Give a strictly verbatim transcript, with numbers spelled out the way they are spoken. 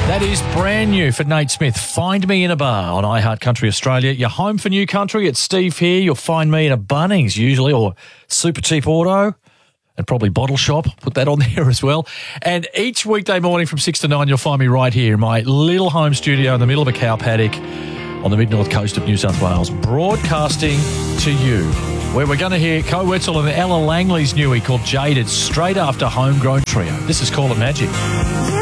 That is brand new for Nate Smith. Find Me in a Bar on iHeart Country Australia. You're home for new country. It's Steve here. You'll find me in a Bunnings usually, or Super Cheap Auto, and probably Bottle Shop. Put that on there as well. And each weekday morning from six to nine, you'll find me right here in my little home studio in the middle of a cow paddock on the mid-north coast of New South Wales, broadcasting to you, where we're going to hear Co Wetzel and Ella Langley's newie called Jaded straight after Homegrown Trio. This is Call It Magic.